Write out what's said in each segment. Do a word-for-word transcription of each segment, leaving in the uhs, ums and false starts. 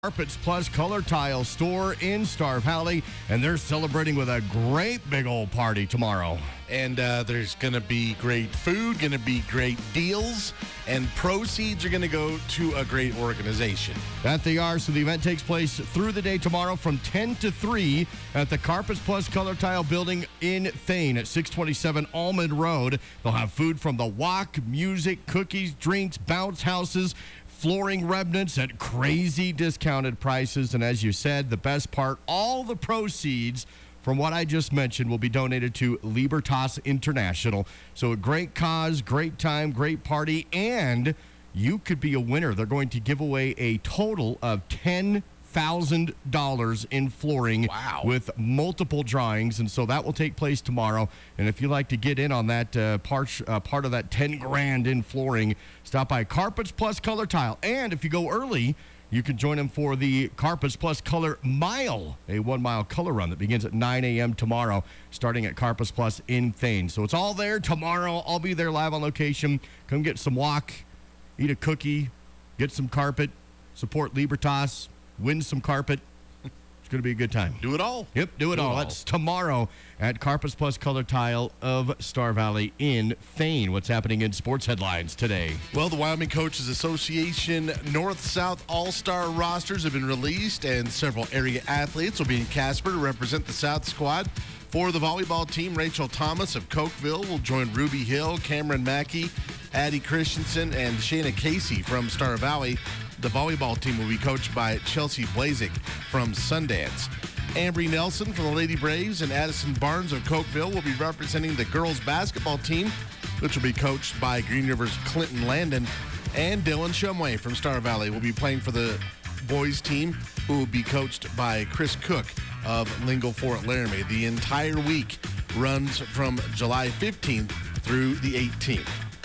Carpets Plus Color Tile store in Star Valley, and they're celebrating with a great big old party tomorrow. And uh, there's going to be great food, going to be great deals, and proceeds are going to go to a great organization. That they are. So the event takes place through the day tomorrow from ten to three at the Carpets Plus Color Tile building in Thane at six twenty-seven Almond Road. They'll have food from the Wok, music, cookies, drinks, bounce houses, flooring remnants at crazy discounted prices. And as you said, the best part, all the proceeds from what I just mentioned will be donated to Libertas International. So a great cause, great time, great party, and you could be a winner. They're going to give away a total of ten thousand dollars in flooring. Wow. With multiple drawings, and so that will take place tomorrow. And if you'd like to get in on that uh, part, uh, part of that ten grand in flooring, stop by Carpets Plus Color Tile. And if you go early, you can join them for the Carpets Plus Color Mile, a one-mile color run that begins at nine a.m. tomorrow, starting at Carpets Plus in Thane. So it's all there tomorrow. I'll be there live on location. Come get some wok, eat a cookie, get some carpet, support Libertas, win some carpet. It's going to be a good time. Do it all. Yep, do it Do all. it all. That's tomorrow at Carpets Plus Color Tile of Star Valley in Thane. What's happening in sports headlines today? Well, the Wyoming Coaches Association North-South All-Star rosters have been released, and several area athletes will be in Casper to represent the South squad. For the volleyball team, Rachel Thomas of Cokeville will join Ruby Hill, Cameron Mackey, Addie Christensen, and Shayna Casey from Star Valley. The volleyball team will be coached by Chelsea Blazik from Sundance. Ambry Nelson from the Lady Braves and Addison Barnes of Cokeville will be representing the girls basketball team, which will be coached by Green River's Clinton Landon. And Dylan Shumway from Star Valley will be playing for the boys team, who will be coached by Chris Cook of Lingle Fort Laramie. The entire week runs from July fifteenth through the eighteenth.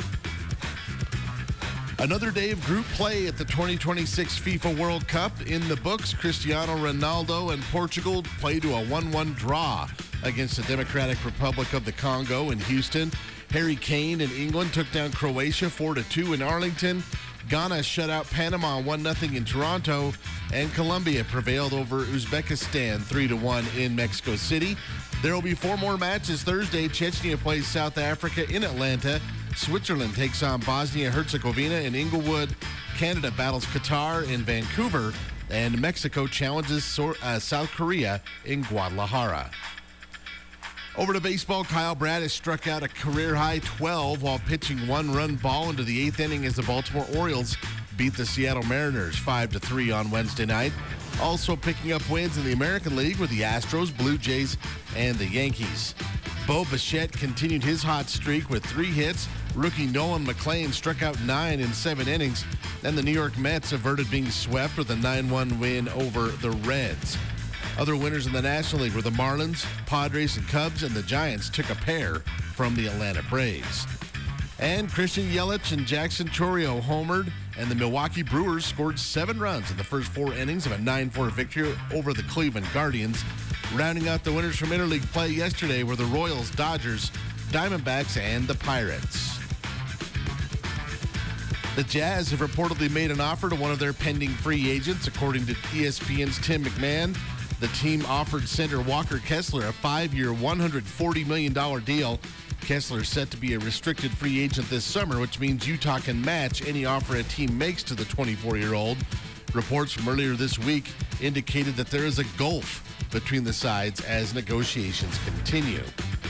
Another day of group play at the twenty twenty-six FIFA World Cup in the books. Cristiano Ronaldo and Portugal play to a one one draw against the Democratic Republic of the Congo in Houston. Harry Kane and England took down Croatia four to two in Arlington. Ghana shut out Panama one nothing in Toronto. And Colombia prevailed over Uzbekistan three to one in Mexico City. There will be four more matches Thursday. Chechnya plays South Africa in Atlanta. Switzerland takes on Bosnia-Herzegovina in Inglewood. Canada battles Qatar in Vancouver. And Mexico challenges uh, South Korea in Guadalajara. Over to baseball, Kyle Bradish struck out a career-high twelve while pitching one-run ball into the eighth inning as the Baltimore Orioles beat the Seattle Mariners five to three on Wednesday night. Also picking up wins in the American League were the Astros, Blue Jays, and the Yankees. Bo Bichette continued his hot streak with three hits. Rookie Nolan McLean struck out nine in seven innings. And the New York Mets averted being swept with a nine one win over the Reds. Other winners in the National League were the Marlins, Padres, and Cubs, and the Giants took a pair from the Atlanta Braves. And Christian Yelich and Jackson Chourio homered, and the Milwaukee Brewers scored seven runs in the first four innings of a nine four victory over the Cleveland Guardians. Rounding out the winners from interleague play yesterday were the Royals, Dodgers, Diamondbacks, and the Pirates. The Jazz have reportedly made an offer to one of their pending free agents, according to E S P N's Tim McMahon. The team offered center Walker Kessler a five-year, one hundred forty million dollars deal. Kessler is set to be a restricted free agent this summer, which means Utah can match any offer a team makes to the twenty-four-year-old. Reports from earlier this week indicated that there is a gulf between the sides as negotiations continue.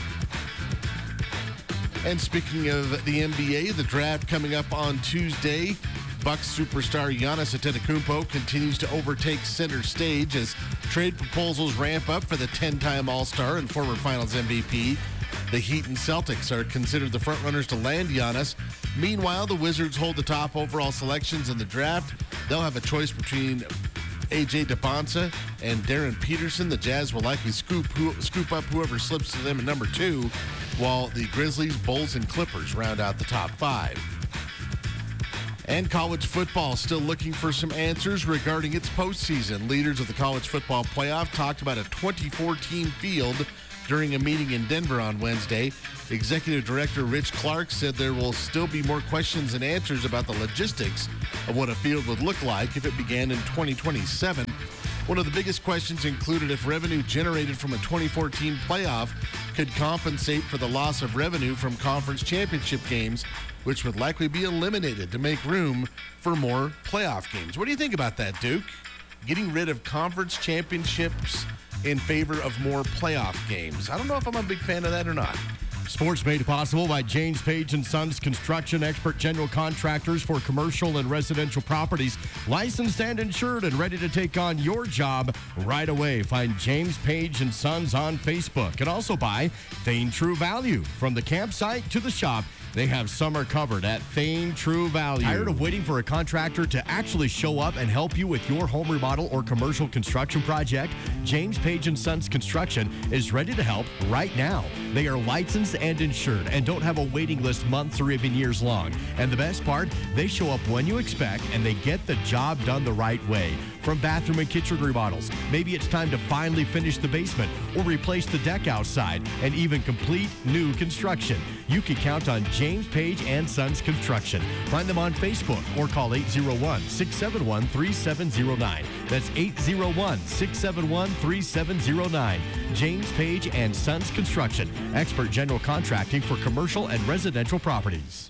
And speaking of the N B A, the draft coming up on Tuesday. Bucks superstar Giannis Antetokounmpo continues to overtake center stage as trade proposals ramp up for the ten-time All-Star and former Finals M V P. The Heat and Celtics are considered the frontrunners to land Giannis. Meanwhile, the Wizards hold the top overall selections in the draft. They'll have a choice between A J DeBonsa and Darren Peterson. The Jazz will likely scoop who, scoop up whoever slips to them at number two, while the Grizzlies, Bulls, and Clippers round out the top five. And college football still looking for some answers regarding its postseason. Leaders of the college football playoff talked about a twenty-four team field During a meeting in Denver on Wednesday, Executive Director Rich Clark said there will still be more questions and answers about the logistics of what a field would look like if it began in twenty twenty-seven. One of the biggest questions included if revenue generated from a twenty fourteen playoff could compensate for the loss of revenue from conference championship games, which would likely be eliminated to make room for more playoff games. What do you think about that, Duke? Getting rid of conference championships in favor of more playoff games. I don't know if I'm a big fan of that or not. Sports made possible by James Page and Sons Construction, expert general contractors for commercial and residential properties, licensed and insured and ready to take on your job right away. Find James Page and Sons on Facebook, and also by Thane True Value. From the campsite to the shop, they have summer covered at Thane True Value. Tired of waiting for a contractor to actually show up and help you with your home remodel or commercial construction project? James Page and Sons Construction is ready to help right now. They are licensed and insured and don't have a waiting list months or even years long. And the best part, they show up when you expect and they get the job done the right way. From bathroom and kitchen remodels, maybe it's time to finally finish the basement or replace the deck outside and even complete new construction. You can count on James Page and Sons Construction. Find them on Facebook or call eight oh one, six seven one, three seven oh nine. That's eight oh one, six seven one, three seven oh nine. James Page and Sons Construction, expert general contracting for commercial and residential properties.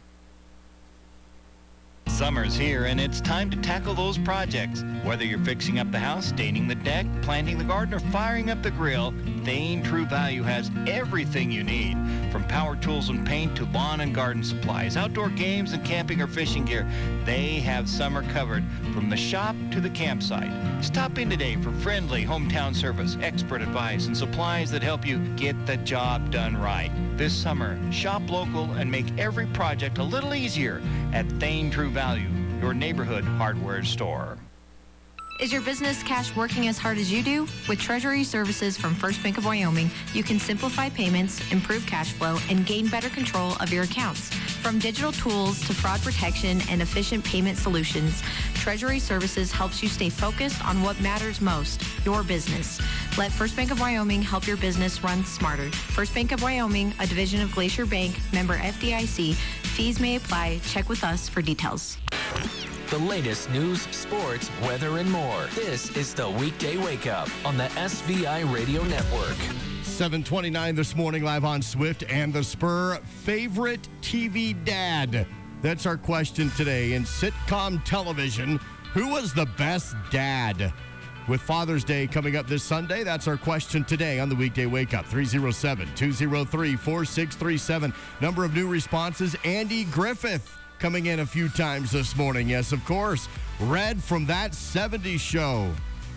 Summer's here, and it's time to tackle those projects. Whether you're fixing up the house, staining the deck, planting the garden, or firing up the grill, Thane True Value has everything you need. From power tools and paint to lawn and garden supplies, outdoor games and camping or fishing gear, they have summer covered from the shop to the campsite. Stop in today for friendly hometown service, expert advice, and supplies that help you get the job done right. This summer, shop local and make every project a little easier at Thane True Value, your neighborhood hardware store. Is your business cash working as hard as you do? With Treasury Services from First Bank of Wyoming, you can simplify payments, improve cash flow, and gain better control of your accounts. From digital tools to fraud protection and efficient payment solutions, Treasury Services helps you stay focused on what matters most, your business. Let First Bank of Wyoming help your business run smarter. First Bank of Wyoming, a division of Glacier Bank, member F D I C. Fees may apply. Check with us for details. The latest news, sports, weather, and more. This is the Weekday Wake Up on the S V I Radio Network. seven twenty-nine this morning, live on Swift and the Spur. Favorite T V dad? That's our question today. In sitcom television, who was the best dad? With Father's Day coming up this Sunday, that's our question today on the Weekday Wake Up. three oh seven, two oh three, four six three seven. Number of new responses, Andy Griffith coming in a few times this morning. Yes, of course. Red from That seventies Show.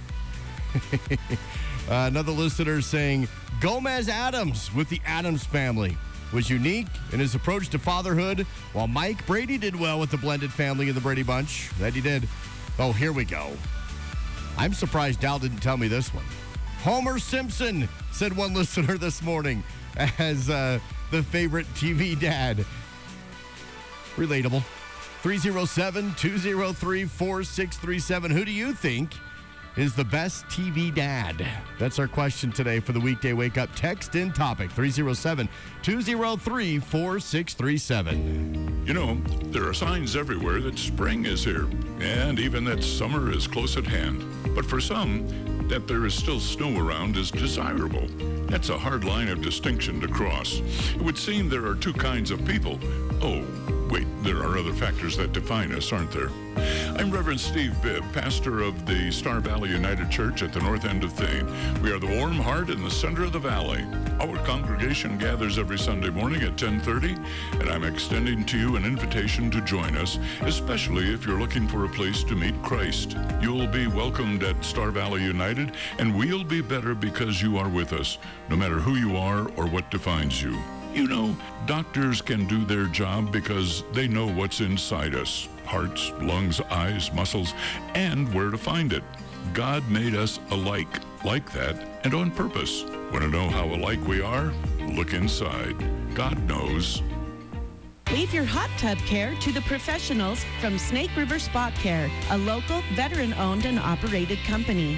uh, another listener saying, Gomez Adams with the Adams Family was unique in his approach to fatherhood, while Mike Brady did well with the blended family in the Brady Bunch. That he did. Oh, here we go. I'm surprised Dal didn't tell me this one. Homer Simpson, said one listener this morning, as uh, the favorite T V dad. Relatable. three oh seven, two oh three, four six three seven. Who do you think is the best T V dad? That's our question today for the Weekday Wake Up. Text in topic three oh seven, two oh three, four six three seven. You know, there are signs everywhere that spring is here and even that summer is close at hand. But for some, that there is still snow around is desirable. That's a hard line of distinction to cross. It would seem there are two kinds of people. Oh, wait, there are other factors that define us, aren't there? I'm Reverend Steve Bibb, pastor of the Star Valley United Church at the north end of Thane. We are the warm heart in the center of the valley. Our congregation gathers every Sunday morning at ten thirty, and I'm extending to you an invitation to join us, especially if you're looking for a place to meet Christ. You'll be welcomed at Star Valley United, and we'll be better because you are with us, no matter who you are or what defines you. You know, doctors can do their job because they know what's inside us. Hearts, lungs, eyes, muscles, and where to find it. God made us alike, like that, and on purpose. Want to know how alike we are? Look inside. God knows. Leave your hot tub care to the professionals from Snake River Spot Care, a local veteran-owned and operated company.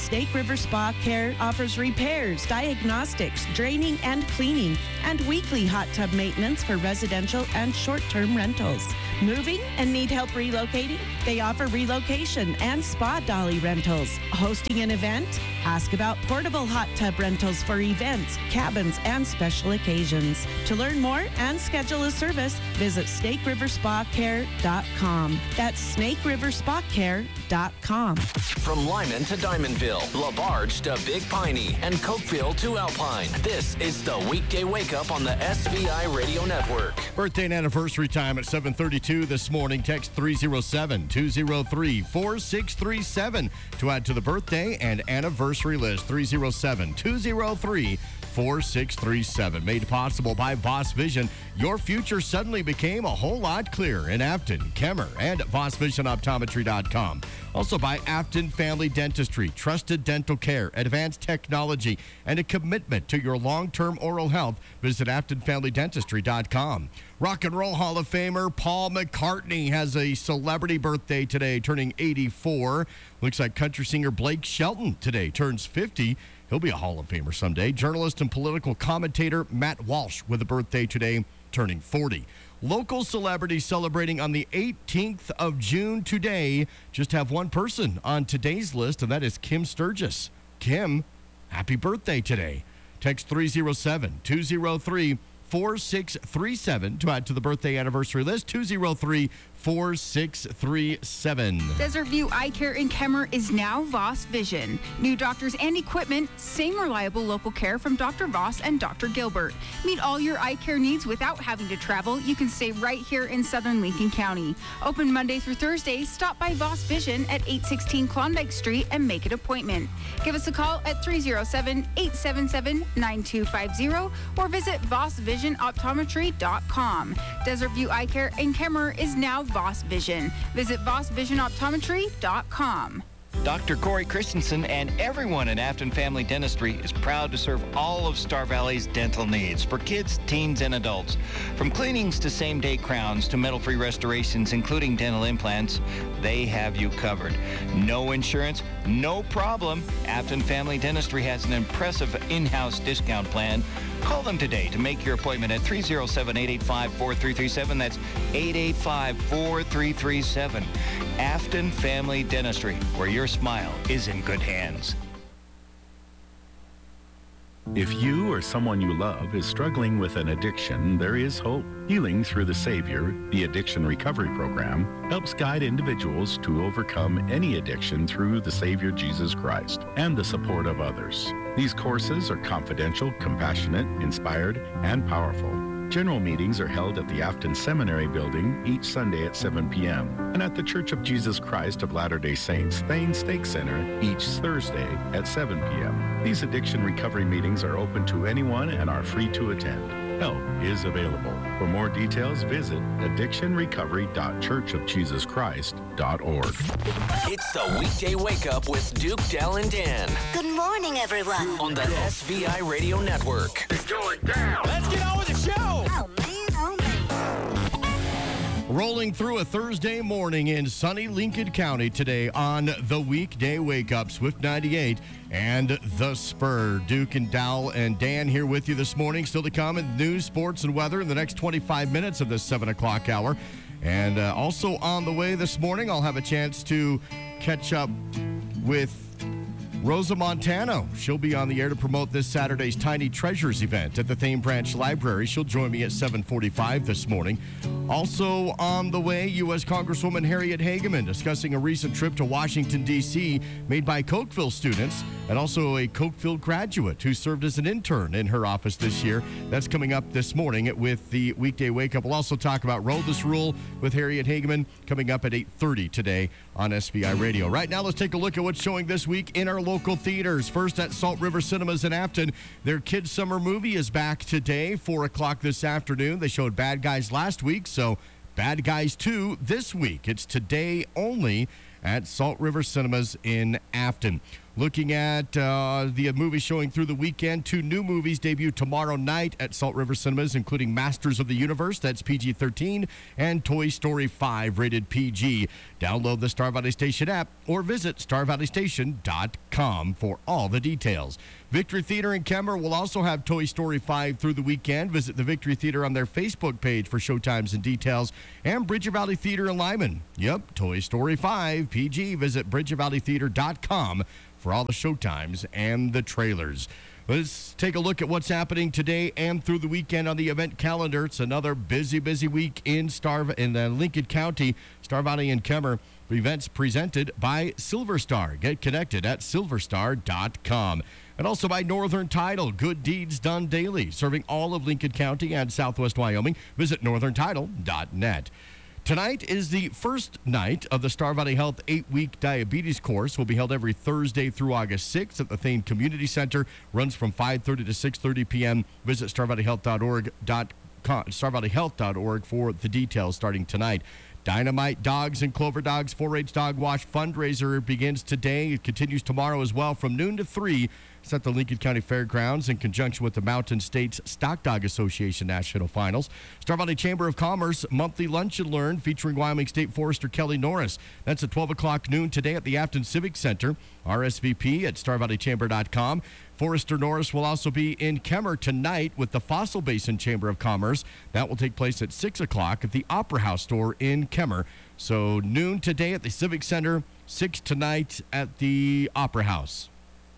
Snake River Spa Care offers repairs, diagnostics, draining and cleaning, and weekly hot tub maintenance for residential and short-term rentals. Moving and need help relocating? They offer relocation and spa dolly rentals. Hosting an event? Ask about portable hot tub rentals for events, cabins, and special occasions. To learn more and schedule a service, visit snake river spa care dot com. That's snake river spa care dot com. From Lyman to Diamondville, LaBarge to Big Piney, and Cokeville to Alpine, this is the Weekday Wake Up on the S V I Radio Network. Birthday and anniversary time at seven thirty-two this morning. Text three oh seven, two oh three, four six three seven to add to the birthday and anniversary list. three oh seven, two oh three, four six three seven. Made possible by Voss Vision. Your future suddenly became a whole lot clearer in Afton, Kemmer, and voss vision optometry dot com. Also by Afton Family Dentistry, trusted dental care, advanced technology, and a commitment to your long-term oral health. Visit afton family dentistry dot com. Rock and Roll Hall of Famer Paul McCartney has a celebrity birthday today, turning eighty-four. Looks like country singer Blake Shelton today turns fifty. He'll be a Hall of Famer someday. Journalist and political commentator Matt Walsh with a birthday today, turning forty. Local celebrities celebrating on the eighteenth of June today. Just have one person on today's list, and that is Kim Sturgis. Kim, happy birthday today. Text three oh seven, two oh three, four six three seven to add to the birthday anniversary list. two oh three, four six three seven. Desert View Eye Care in Kemmer is now Voss Vision. New doctors and equipment, same reliable local care from Doctor Voss and Doctor Gilbert. Meet all your eye care needs without having to travel. You can stay right here in southern Lincoln County. Open Monday through Thursday. Stop by Voss Vision at eight sixteen Klondike Street and make an appointment. Give us a call at three oh seven, eight seven seven, nine two five oh or visit voss vision optometry dot com. Desert View Eye Care in Kemmer is now Voss Vision. Visit voss vision optometry dot com. Doctor Corey Christensen and everyone in Afton Family Dentistry is proud to serve all of Star Valley's dental needs for kids, teens, and adults. From cleanings to same-day crowns to metal-free restorations, including dental implants, they have you covered. No insurance, no problem. Afton Family Dentistry has an impressive in-house discount plan. Call them today to make your appointment at three oh seven, eight eight five, four three three seven. That's eight eight five, four three three seven. Afton Family Dentistry, where your smile is in good hands. If you or someone you love is struggling with an addiction, there is hope. Healing Through the Savior, the Addiction Recovery Program, helps guide individuals to overcome any addiction through the Savior Jesus Christ and the support of others. These courses are confidential, compassionate, inspired, and powerful. General meetings are held at the Afton Seminary Building each Sunday at seven p.m. and at the Church of Jesus Christ of Latter-day Saints Thane Stake Center each Thursday at seven p.m. These addiction recovery meetings are open to anyone and are free to attend. Help is available. For more details, visit addiction recovery dot church of jesus christ dot org. It's the Weekday Wake Up with Duke, Dell, and Dan Good morning, everyone. on the S V I Radio Network. It's going down. Let's get on with the show. Oh, man, oh, man. Rolling through a Thursday morning in sunny Lincoln County today on the Weekday Wake Up, Swift ninety-eight and The Spur. Duke and Dowell and Dan here with you this morning. Still to come in news, sports, and weather in the next twenty-five minutes of this seven o'clock hour. And uh, also on the way this morning, I'll have a chance to catch up with Rosa Montano. She'll be on the air to promote this Saturday's Tiny Treasures event at the Thane Branch Library. She'll join me at seven forty-five this morning. Also on the way, U S Congresswoman Harriet Hageman discussing a recent trip to Washington, D C made by Cokeville students and also a Cokeville graduate who served as an intern in her office this year. That's coming up this morning with the Weekday Wake Up. We'll also talk about Road This Rule with Harriet Hageman coming up at eight thirty today on S V I Radio. Right now, let's take a look at what's showing this week in our local theaters. First at Salt River Cinemas in Afton. Their kids' summer movie is back today, four o'clock this afternoon. They showed Bad Guys last week, so Bad Guys two this week. It's today only at Salt River Cinemas in Afton. Looking at uh, the movie showing through the weekend, two new movies debut tomorrow night at Salt River Cinemas, including Masters of the Universe, that's P G thirteen, and Toy Story five, rated P G. Download the Star Valley Station app or visit star valley station dot com for all the details. Victory Theater in Kemmer will also have Toy Story five through the weekend. Visit the Victory Theater on their Facebook page for showtimes and details. And Bridger Valley Theater in Lyman. Yep, Toy Story five, P G. Visit bridger valley theater dot com for all the showtimes and the trailers. Let's take a look at what's happening today and through the weekend on the event calendar. It's another busy, busy week in Star in uh, Lincoln County, Star Valley and Kemmer. Events presented by Silver Star. Get connected at silver star dot com. And also by Northern Title, good deeds done daily, serving all of Lincoln County and Southwest Wyoming. Visit northern title dot net. Tonight is the first night of the Star Valley Health eight-week diabetes course. Will be held every Thursday through August sixth at the Thane Community Center. Runs from five thirty to six thirty p.m. Visit star valley health dot org star valley health dot org for the details starting tonight. Dynamite Dogs and Clover Dogs four H Dog Wash fundraiser begins today. It continues tomorrow as well from noon to three. It's at the Lincoln County Fairgrounds in conjunction with the Mountain States Stock Dog Association National Finals. Star Valley Chamber of Commerce monthly Lunch and Learn featuring Wyoming State Forester Kelly Norris. That's at twelve o'clock noon today at the Afton Civic Center. R S V P at star valley chamber dot com. Forester Norris will also be in Kemmer tonight with the Fossil Basin Chamber of Commerce. That will take place at six o'clock at the Opera House store in Kemmer. So noon today at the Civic Center, six tonight at the Opera House.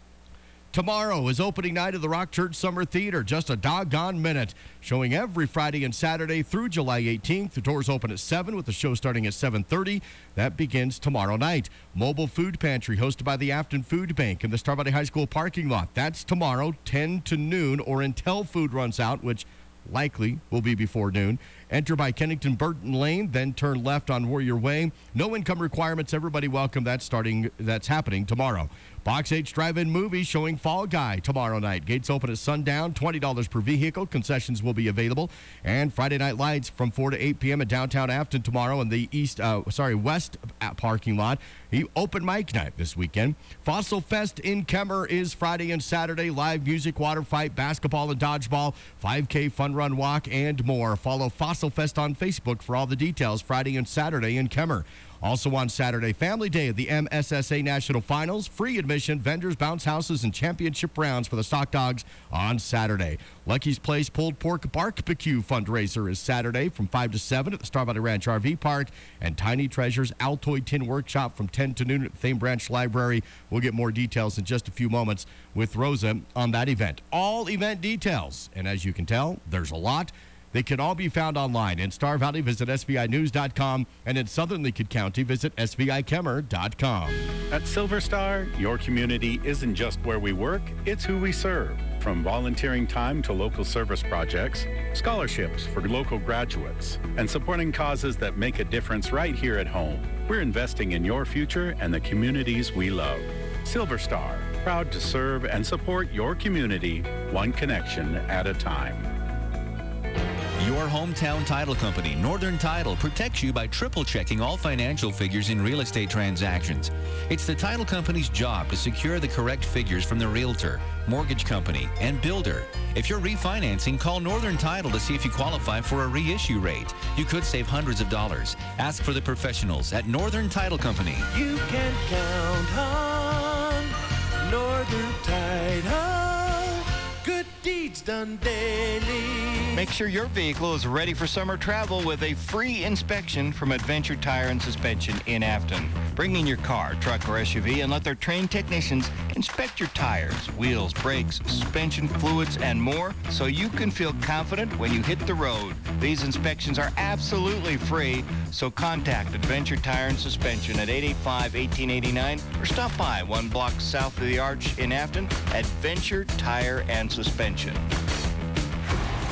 Tomorrow is opening night of the Rock Church Summer Theater, just a doggone minute. Showing every Friday and Saturday through July eighteenth. The doors open at seven with the show starting at seven thirty. That begins tomorrow night. Mobile Food Pantry hosted by the Afton Food Bank in the Star Valley High School parking lot. That's tomorrow, ten to noon, or until food runs out, which likely will be before noon. Enter by Kennington Burton Lane, then turn left on Warrior Way. No income requirements. Everybody welcome. That's starting. That's happening tomorrow. Box H Drive-In Movie showing Fall Guy tomorrow night. Gates open at sundown. twenty dollars per vehicle. Concessions will be available. And Friday Night Lights from four to eight p.m. at downtown Afton tomorrow in the east, uh, sorry, west parking lot. He open mic night this weekend. Fossil Fest in Kemmer is Friday and Saturday. Live music, water fight, basketball and dodgeball, five K fun run walk, and more. Follow Fossil Fest on Facebook for all the details. Friday and Saturday in Kemmer. Also on Saturday, Family Day of the M S S A National Finals. Free admission, vendors, bounce houses, and championship rounds for the Stock Dogs on Saturday. Lucky's Place Pulled Pork Barbecue fundraiser is Saturday from five to seven at the Star Valley Ranch R V Park. And Tiny Treasures Altoid Tin Workshop from ten to noon at the Thane Branch Library. We'll get more details in just a few moments with Rosa on that event. All event details, and as you can tell, there's a lot. They can all be found online. In Star Valley, visit S V I news dot com, and in Southern Lincoln County, visit S V I Kemmer dot com. At Silver Star, your community isn't just where we work, it's who we serve. From volunteering time to local service projects, scholarships for local graduates, and supporting causes that make a difference right here at home. We're investing in your future and the communities we love. Silver Star, proud to serve and support your community, one connection at a time. Your hometown title company, Northern Title, protects you by triple checking all financial figures in real estate transactions. It's the title company's job to secure the correct figures from the realtor, mortgage company, and builder. If you're refinancing, call Northern Title to see if you qualify for a reissue rate. You could save hundreds of dollars. Ask for the professionals at Northern Title Company. You can count on Northern Title. Good deeds done daily. Make sure your vehicle is ready for summer travel with a free inspection from Adventure Tire and Suspension in Afton. Bring in your car, truck, or S U V and let their trained technicians inspect your tires, wheels, brakes, suspension fluids, and more so you can feel confident when you hit the road. These inspections are absolutely free, so contact Adventure Tire and Suspension at eight eight five, one eight eight nine or stop by one block south of the Arch in Afton. Adventure Tire and Suspension.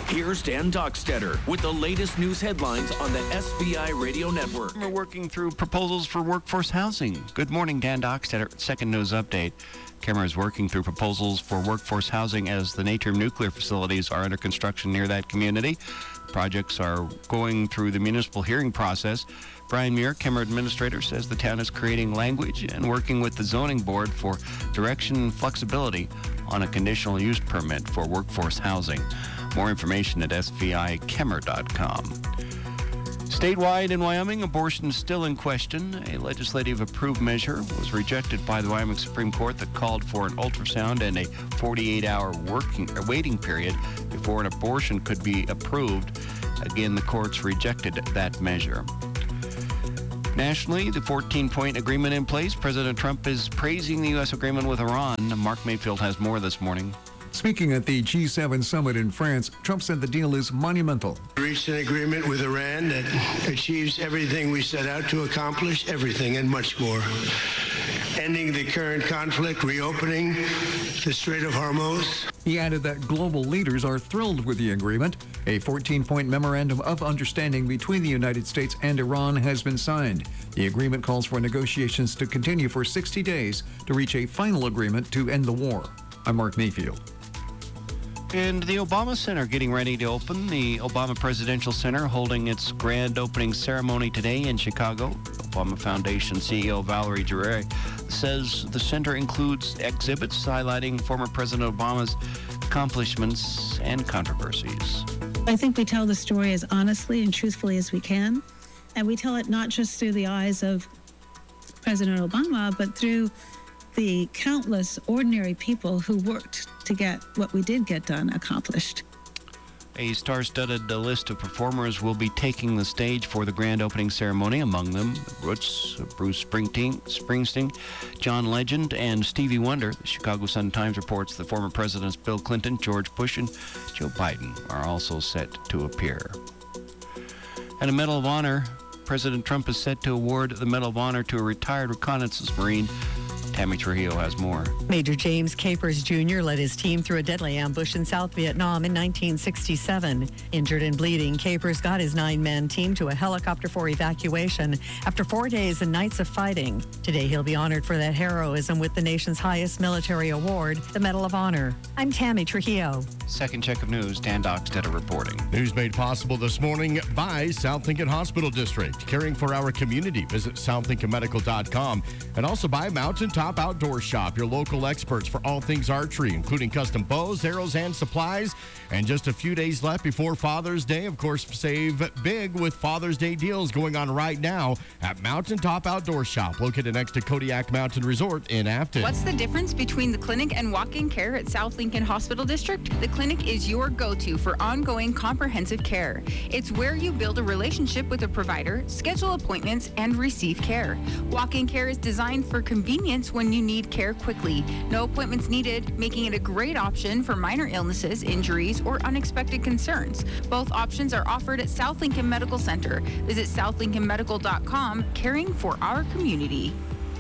Here's Dan Dockstetter with the latest news headlines on the S V I Radio Network. We're working through proposals for workforce housing. Good morning, Dan Dockstetter. Second news update. Kemmer is working through proposals for workforce housing as the Natrium nuclear facilities are under construction near that community. Projects are going through the municipal hearing process. Brian Muir, Kemmer administrator, says the town is creating language and working with the zoning board for direction and flexibility on a conditional use permit for workforce housing. More information at s v i kemmer dot com. Statewide in Wyoming, abortion is still in question. A legislative approved measure was rejected by the Wyoming Supreme Court that called for an ultrasound and a forty-eight hour working, waiting period before an abortion could be approved. Again, the courts rejected that measure. Nationally, the fourteen-point agreement in place. President Trump is praising the U S agreement with Iran. Mark Mayfield has more this morning. Speaking at the G seven summit in France, Trump said the deal is monumental. We reached an agreement with Iran that achieves everything we set out to accomplish, everything and much more. Ending the current conflict, reopening the Strait of Hormuz. He added that global leaders are thrilled with the agreement. A fourteen-point memorandum of understanding between the United States and Iran has been signed. The agreement calls for negotiations to continue for sixty days to reach a final agreement to end the war. I'm Mark Mayfield. And the Obama Center getting ready to open. The Obama Presidential Center holding its grand opening ceremony today in Chicago. Obama Foundation C E O Valerie Jarrett says the center includes exhibits highlighting former President Obama's accomplishments and controversies. I think we tell the story as honestly and truthfully as we can. And we tell it not just through the eyes of President Obama, but through the countless ordinary people who worked to get what we did get done accomplished. A star-studded list of performers will be taking the stage for the grand opening ceremony, among them Roots, Bruce Springsteen, Springsteen, John Legend, and Stevie Wonder. The Chicago Sun-Times reports that former presidents Bill Clinton, George Bush, and Joe Biden are also set to appear. And a Medal of Honor, President Trump is set to award the Medal of Honor to a retired reconnaissance Marine. Tammy Trujillo has more. Major James Capers Junior led his team through a deadly ambush in South Vietnam in nineteen sixty-seven. Injured and bleeding, Capers got his nine-man team to a helicopter for evacuation after four days and nights of fighting. Today, he'll be honored for that heroism with the nation's highest military award, the Medal of Honor. I'm Tammy Trujillo. Second check of news, Dan Dockstetter reporting. News made possible this morning by South Lincoln Hospital District. Caring for our community. Visit south lincoln medical dot com. And also by Mountaintop Outdoor Shop, your local experts for all things archery, including custom bows, arrows, and supplies. And just a few days left before Father's Day. Of course, save big with Father's Day deals going on right now at Mountaintop Outdoor Shop, located next to Kodiak Mountain Resort in Afton. What's the difference between the clinic and walk-in care at South Lincoln Hospital District? The clinic is your go-to for ongoing comprehensive care. It's where you build a relationship with a provider, schedule appointments, and receive care. Walk-in care is designed for convenience when you need care quickly. No appointments needed, making it a great option for minor illnesses, injuries, or unexpected concerns. Both options are offered at South Lincoln Medical Center. Visit south lincoln medical dot com, caring for our community.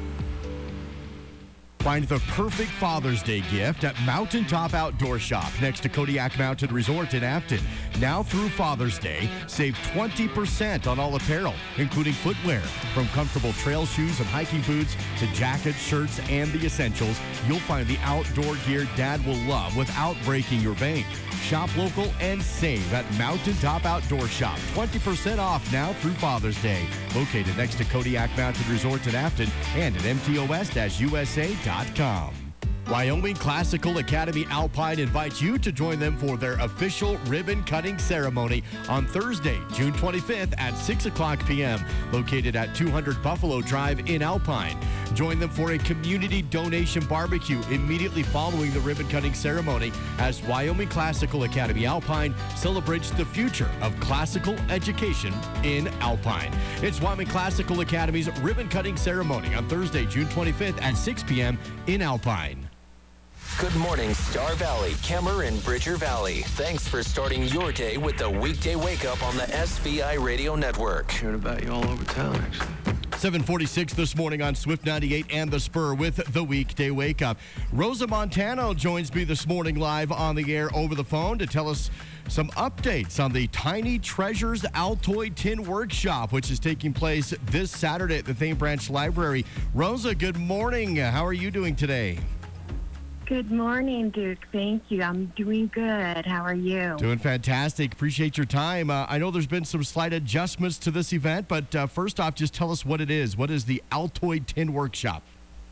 Find the perfect Father's Day gift at Mountaintop Outdoor Shop next to Kodiak Mountain Resort in Afton. Now through Father's Day, save twenty percent on all apparel, including footwear. From comfortable trail shoes and hiking boots to jackets, shirts, and the essentials, you'll find the outdoor gear Dad will love without breaking your bank. Shop local and save at Mountaintop Outdoor Shop. twenty percent off now through Father's Day. Located next to Kodiak Mountain Resort in Afton and at M T O S U S A dot com. Wyoming Classical Academy Alpine invites you to join them for their official ribbon cutting ceremony on Thursday, June twenty-fifth at six o'clock p.m. located at two hundred Buffalo Drive in Alpine. Join them for a community donation barbecue immediately following the ribbon cutting ceremony as Wyoming Classical Academy Alpine celebrates the future of classical education in Alpine. It's Wyoming Classical Academy's ribbon cutting ceremony on Thursday, June twenty-fifth at six p.m. in Alpine. Good morning, Star Valley, Kemmer, and Bridger Valley. Thanks for starting your day with the weekday wake up on the S V I Radio Network. Heard about you all over town, actually. seven forty-six this morning on Swift ninety-eight and The Spur with the Weekday Wake Up. Rosa Montano joins me this morning live on the air over the phone to tell us some updates on the Tiny Treasures Altoid Tin Workshop, which is taking place this Saturday at the Thane Branch Library. Rosa, good morning. How are you doing today? Good morning, Duke. Thank you. I'm doing good. How are you? Doing fantastic. Appreciate your time. Uh, I know there's been some slight adjustments to this event, but uh, first off, just tell us what it is. What is the Altoid Tin Workshop?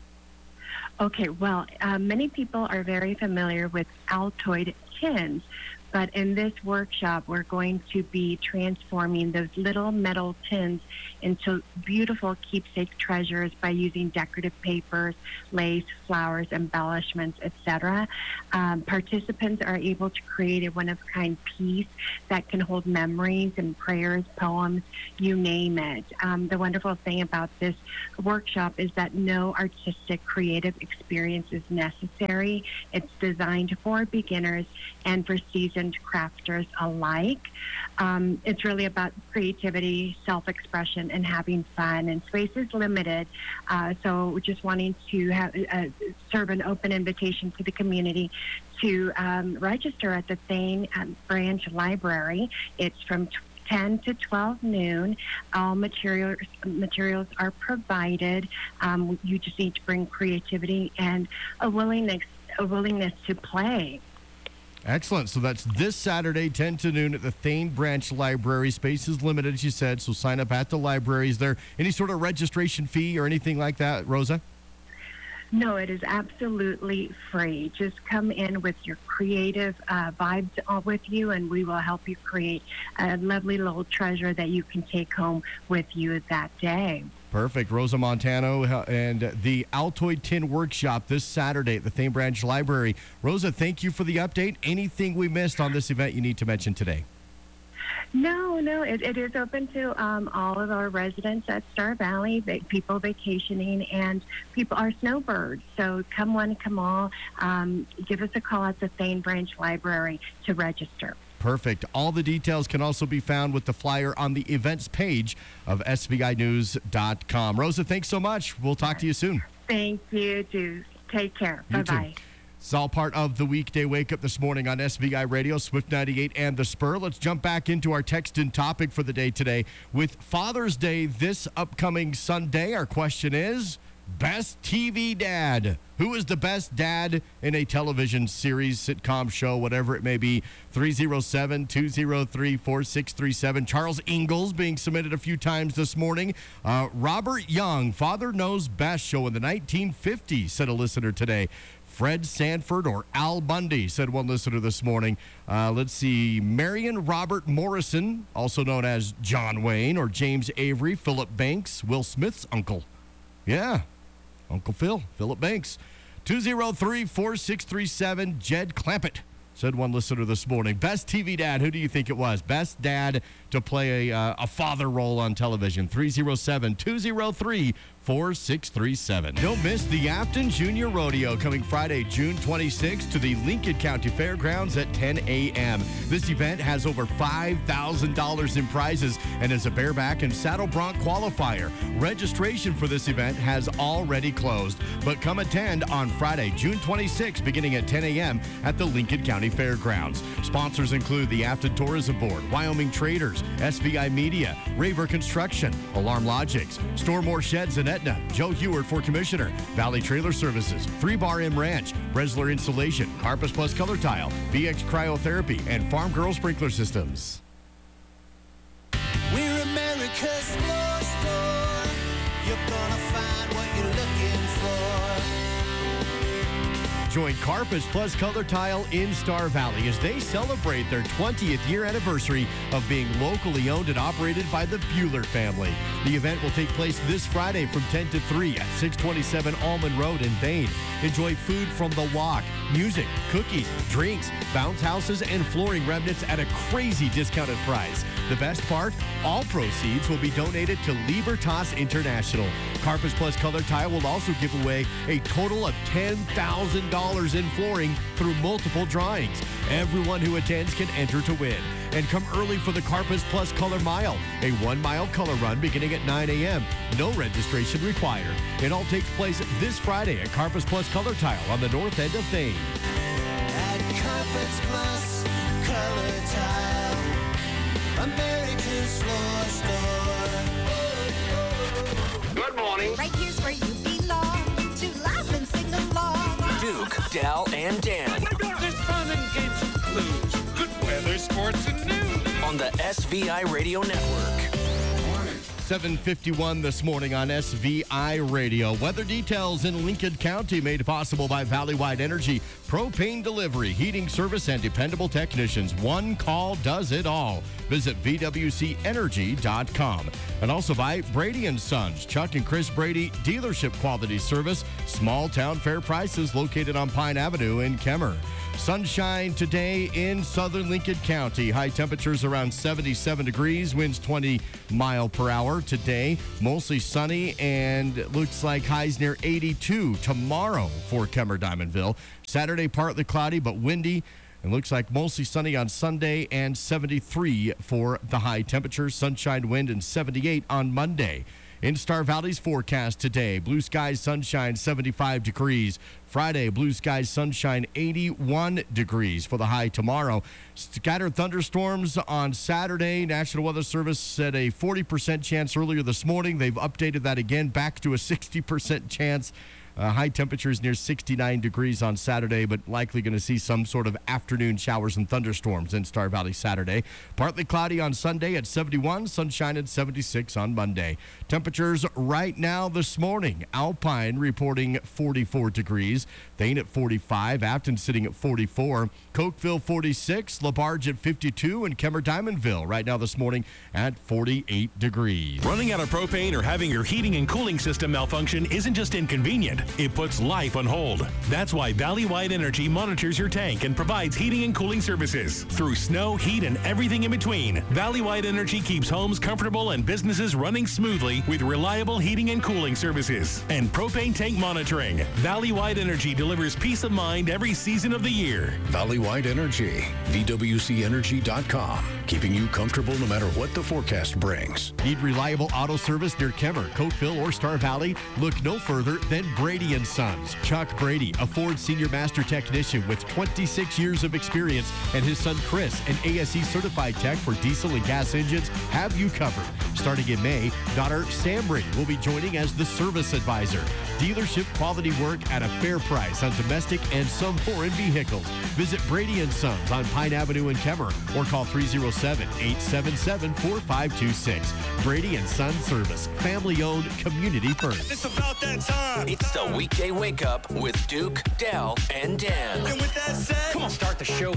Okay, well, uh, many people are very familiar with Altoid tins, but in this workshop, we're going to be transforming those little metal tins into beautiful keepsake treasures by using decorative papers, lace, flowers, embellishments, et cetera. Um, participants are able to create a one-of-a-kind piece that can hold memories and prayers, poems, you name it. Um, the wonderful thing about this workshop is that no artistic creative experience is necessary. It's designed for beginners and for seasoned crafters alike. Um, it's really about creativity, self-expression, and having fun. And space is limited, uh, so we're just wanting to have, uh, serve an open invitation to the community to um, register at the Thane um, Branch Library. It's from ten to twelve noon. All materials materials are provided. Um, you just need to bring creativity and a willingness a willingness to play. Excellent. So that's this Saturday, ten to noon at the Thane Branch Library. Space is limited, as you said, so sign up at the library. Is there any sort of registration fee or anything like that, Rosa? No, it is absolutely free. Just come in with your creative uh, vibes all with you, and we will help you create a lovely little treasure that you can take home with you that day. Perfect. Rosa Montano and the Altoid Tin Workshop this Saturday at the Thane Branch Library. Rosa, thank you for the update. Anything we missed on this event you need to mention today? No, no, it, it is open to um, all of our residents at Star Valley, va- people vacationing, and people are snowbirds. So come one, come all. Um, give us a call at the Thane Branch Library to register. Perfect. All the details can also be found with the flyer on the events page of S V I news dot com. Rosa, thanks so much. We'll talk to you soon. Thank you, Duke. Take care. You Bye-bye. too. It's all part of the Weekday Wake Up this morning on S V I Radio, Swift ninety-eight and The Spur. Let's jump back into our text and topic for the day today. With Father's Day this upcoming Sunday, our question is, best T V dad. Who is the best dad in a television series, sitcom show, whatever it may be? three oh seven, two oh three, four six three seven. Charles Ingalls being submitted a few times this morning. Uh, Robert Young, Father Knows Best show in the nineteen fifties, said a listener today. Fred Sanford or Al Bundy, said one listener this morning. Uh, let's see. Marion Robert Morrison, also known as John Wayne, or James Avery, Philip Banks, Will Smith's uncle. Yeah, Uncle Phil, Philip Banks. two oh three, four six three seven. Jed Clampett, said one listener this morning. Best T V dad, who do you think it was? Best dad to play a, uh, a father role on television. three oh seven, two oh three, four six three seven. Don't miss the Afton Junior Rodeo coming Friday, June twenty-sixth to the Lincoln County Fairgrounds at ten a.m. This event has over five thousand dollars in prizes and is a bareback and saddle bronc qualifier. Registration for this event has already closed, but come attend on Friday, June twenty-sixth, beginning at ten a.m. at the Lincoln County Fairgrounds. Sponsors include the Afton Tourism Board, Wyoming Traders, S V I Media, Raver Construction, Alarm Logics, Store More Sheds and Etna, Joe Heward for Commissioner, Valley Trailer Services, Three Bar M Ranch, Bresler Insulation, Carpus Plus Color Tile, B X Cryotherapy, and Farm Girl Sprinkler Systems. We're America's floor store. You're gonna find what you're looking for. Join Carpus Plus Color Tile in Star Valley as they celebrate their twentieth year anniversary of being locally owned and operated by the Bueller family. The event will take place this Friday from ten to three at six twenty-seven Almond Road in Thane. Enjoy food from the walk, music, cookies, drinks, bounce houses, and flooring remnants at a crazy discounted price. The best part, all proceeds will be donated to Libertas International. Carpus Plus Color Tile will also give away a total of ten thousand dollars in flooring through multiple drawings. Everyone who attends can enter to win. And come early for the Carpus Plus Color Mile, a one-mile color run beginning at nine a.m. No registration required. It all takes place this Friday at Carpus Plus Color Tile on the north end of Thane. At Carpets Plus Color Tile, America's floor store. Good morning. Right here's where you belong. To laugh and sing along. Duke, Dal, and Dan. There's fun and games and clues. Good weather, sports, and news. On the S V I Radio Network. seven fifty-one this morning on S V I Radio. Weather details in Lincoln County made possible by Valley-Wide Energy. Propane delivery, heating service, and dependable technicians. One call does it all. Visit V W C energy dot com. And also by Brady and Sons. Chuck and Chris Brady Dealership Quality Service. Small town fair prices located on Pine Avenue in Kemmer. Sunshine today in southern Lincoln County. High temperatures around seventy-seven degrees. Winds twenty mile per hour today. Mostly sunny and looks like highs near eighty-two tomorrow for Kemmer Diamondville. Saturday partly cloudy but windy. It looks like mostly sunny on Sunday and seventy-three for the high temperatures. Sunshine, wind, and seventy-eight on Monday. In Star Valley's forecast today, blue skies, sunshine, seventy-five degrees. Friday, blue skies, sunshine, eighty-one degrees for the high tomorrow. Scattered thunderstorms on Saturday. National Weather Service said a forty percent chance earlier this morning. They've updated that again back to a sixty percent chance. Uh, high temperatures near sixty-nine degrees on Saturday, but likely going to see some sort of afternoon showers and thunderstorms in Star Valley Saturday. Partly cloudy on Sunday at seventy-one, sunshine at seventy-six on Monday. Temperatures right now this morning. Alpine reporting forty-four degrees. Thane at forty-five. Afton sitting at forty-four. Cokeville forty-six. LaBarge at fifty-two. And Kemmer Diamondville right now this morning at forty-eight degrees. Running out of propane or having your heating and cooling system malfunction isn't just inconvenient. It puts life on hold. That's why Valley-Wide Energy monitors your tank and provides heating and cooling services. Through snow, heat, and everything in between, Valley-Wide Energy keeps homes comfortable and businesses running smoothly with reliable heating and cooling services and propane tank monitoring. Valley-Wide Energy delivers peace of mind every season of the year. Valley-Wide Energy, V W C energy dot com, keeping you comfortable no matter what the forecast brings. Need reliable auto service near Kemmer, Cokeville, or Star Valley? Look no further than Brady and Sons. Chuck Brady, a Ford Senior Master Technician with twenty-six years of experience, and his son Chris, an A S E certified tech for diesel and gas engines, have you covered. Starting in May, daughter Sam Brady will be joining as the service advisor. Dealership quality work at a fair price on domestic and some foreign vehicles. Visit Brady and Sons on Pine Avenue in Kemmer or call three oh seven, eight seven seven, four five two six. Brady and Sons Service, family owned, community first. It's about that time. It's the weekday wake up with Duke, Dal, and Dan. And with that said, Come on, start the show.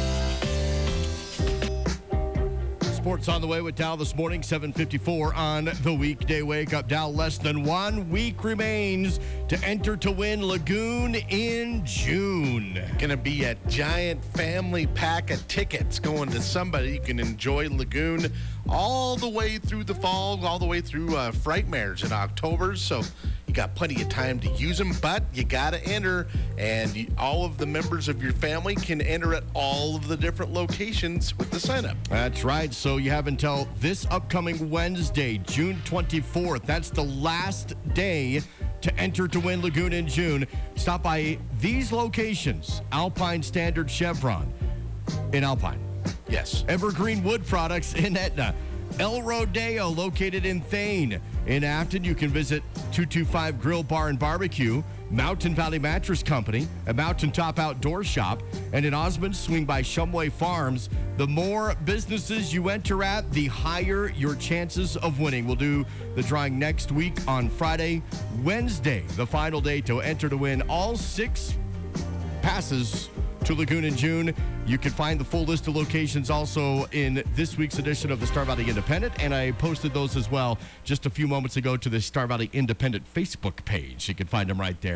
Sports on the way with Dow this morning, seven fifty-four on the weekday wake up. Dow, less than one week remains to enter to win Lagoon in June. Going to be a giant family pack of tickets going to somebody. You can enjoy Lagoon all the way through the fall, all the way through uh, Frightmares in October. So you got plenty of time to use them, but you got to enter, and you, all of the members of your family can enter at all of the different locations with the sign up. That's right. So you have until this upcoming Wednesday, June twenty-fourth. That's the last day to enter to win Lagoon in June. Stop by these locations: Alpine Standard Chevron in Alpine. Yes. Evergreen Wood Products in Etna. El Rodeo, located in Thane. In Afton, you can visit two two five Grill Bar and Barbecue, Mountain Valley Mattress Company, a Mountaintop Outdoor Shop, and in Osmond, swing by Shumway Farms. The more businesses you enter at, the higher your chances of winning. We'll do the drawing next week on Friday. Wednesday, the final day to enter to win all six passes to Lagoon in June. You can find the full list of locations also in this week's edition of the Star Valley Independent, and I posted those as well just a few moments ago to the Star Valley Independent Facebook page. You can find them right there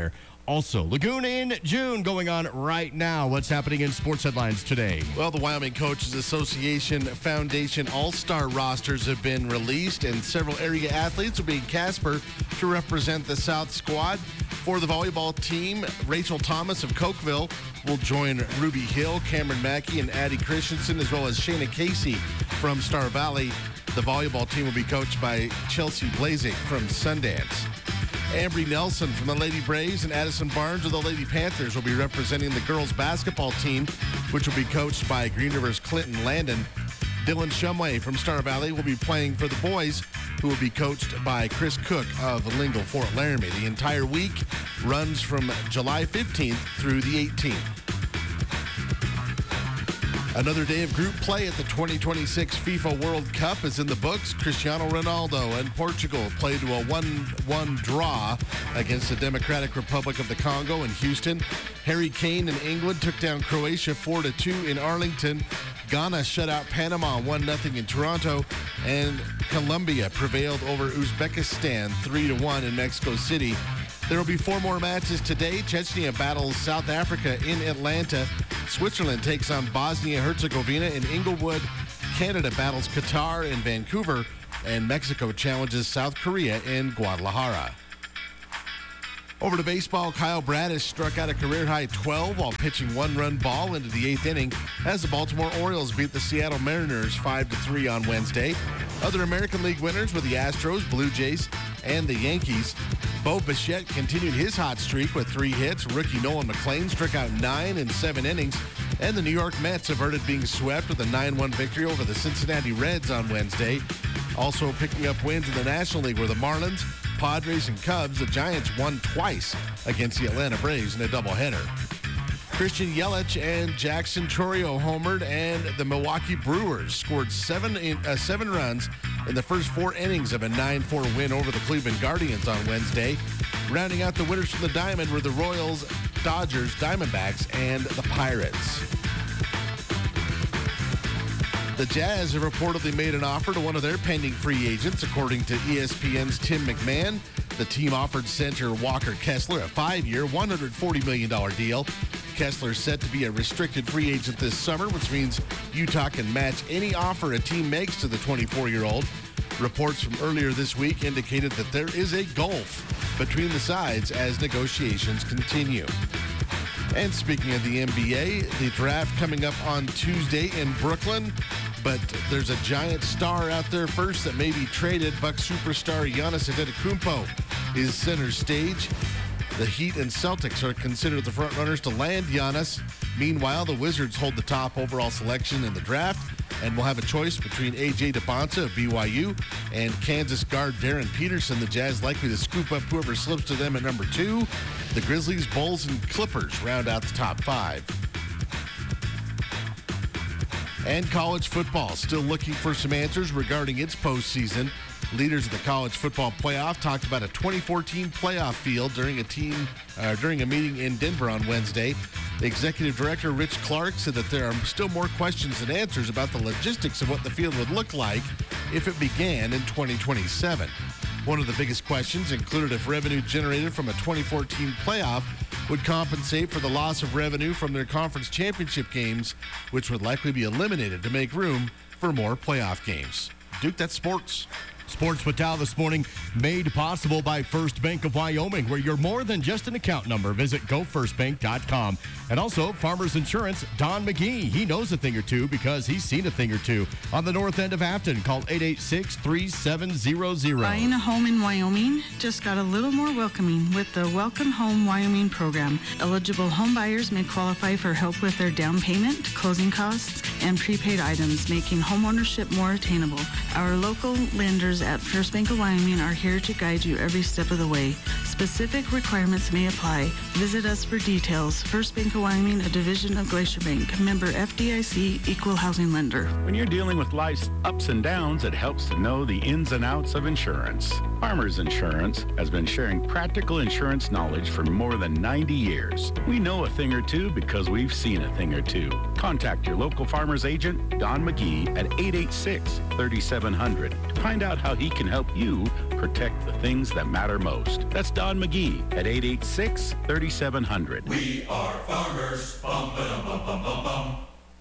Also, Laguna in June going on right now. What's happening in sports headlines today? Well, the Wyoming Coaches Association Foundation All-Star rosters have been released, and several area athletes will be in Casper to represent the South squad. For the volleyball team, Rachel Thomas of Cokeville will join Ruby Hill, Cameron Mackey, and Addie Christensen, as well as Shayna Casey from Star Valley. The volleyball team will be coached by Chelsea Blazek from Sundance. Ambry Nelson from the Lady Braves and Addison Barnes of the Lady Panthers will be representing the girls basketball team, which will be coached by Green River's Clinton Landon. Dylan Shumway from Star Valley will be playing for the boys, who will be coached by Chris Cook of Lingle Fort Laramie. The entire week runs from July fifteenth through the eighteenth. Another day of group play at the twenty twenty-six FIFA World Cup is in the books. Cristiano Ronaldo and Portugal played to a one one draw against the Democratic Republic of the Congo in Houston. Harry Kane and England took down Croatia four to two in Arlington. Ghana shut out Panama one nothing in Toronto. And Colombia prevailed over Uzbekistan three to one in Mexico City. There will be four more matches today. Chechnya battles South Africa in Atlanta. Switzerland takes on Bosnia-Herzegovina in Inglewood. Canada battles Qatar in Vancouver. And Mexico challenges South Korea in Guadalajara. Over to baseball, Kyle Bradish struck out a career-high twelve while pitching one-run ball into the eighth inning as the Baltimore Orioles beat the Seattle Mariners five to three on Wednesday. Other American League winners were the Astros, Blue Jays, and the Yankees. Bo Bichette continued his hot streak with three hits. Rookie Nolan McLean struck out nine in seven innings. And the New York Mets averted being swept with a nine one victory over the Cincinnati Reds on Wednesday. Also picking up wins in the National League were the Marlins, Padres, and Cubs. The Giants won twice against the Atlanta Braves in a doubleheader. Christian Yelich and Jackson Chourio homered, and the Milwaukee Brewers scored seven in, uh, seven runs in the first four innings of a nine four win over the Cleveland Guardians on Wednesday. Rounding out the winners from the Diamond were the Royals, Dodgers, Diamondbacks, and the Pirates. The Jazz have reportedly made an offer to one of their pending free agents, according to E S P N's Tim McMahon. The team offered center Walker Kessler a five-year, one hundred forty million dollars deal. Kessler is set to be a restricted free agent this summer, which means Utah can match any offer a team makes to the twenty-four-year-old. Reports from earlier this week indicated that there is a gulf between the sides as negotiations continue. And speaking of the N B A, the draft coming up on Tuesday in Brooklyn. But there's a giant star out there first that may be traded. Bucks superstar Giannis Antetokounmpo is center stage. The Heat and Celtics are considered the front runners to land Giannis. Meanwhile, the Wizards hold the top overall selection in the draft and will have a choice between A J DeBonta of B Y U and Kansas guard Darren Peterson. The Jazz likely to scoop up whoever slips to them at number two. The Grizzlies, Bulls, and Clippers round out the top five. And college football still looking for some answers regarding its postseason. Leaders of the college football playoff talked about a twenty fourteen playoff field during a team uh, during a meeting in Denver on Wednesday. The executive director Rich Clark said that there are still more questions than answers about the logistics of what the field would look like if it began in twenty twenty-seven. One of the biggest questions included if revenue generated from a twenty fourteen playoff would compensate for the loss of revenue from their conference championship games, which would likely be eliminated to make room for more playoff games. Duke, that's sports. Sports with Tal this morning made possible by First Bank of Wyoming, where you're more than just an account number. Visit go first bank dot com. And also Farmers Insurance, Don McGee. He knows a thing or two because he's seen a thing or two. On the north end of Afton, call eight eight six, three seven zero zero. Buying a home in Wyoming just got a little more welcoming with the Welcome Home Wyoming program. Eligible home buyers may qualify for help with their down payment, closing costs, and prepaid items, making homeownership more attainable. Our local lenders at First Bank of Wyoming are here to guide you every step of the way. Specific requirements may apply. Visit us for details. First Bank of Wyoming, a division of Glacier Bank. Member F D I C, Equal Housing Lender. When you're dealing with life's ups and downs, it helps to know the ins and outs of insurance. Farmers Insurance has been sharing practical insurance knowledge for more than ninety years. We know a thing or two because we've seen a thing or two. Contact your local farmer's agent, Don McGee, at eight eight six, three seven zero zero to find out how he can help you Protect the things that matter most. That's Don McGee at eight eight six, three seven zero zero. We are farmers. Bum, ba-dum, bum, bum, bum, bum.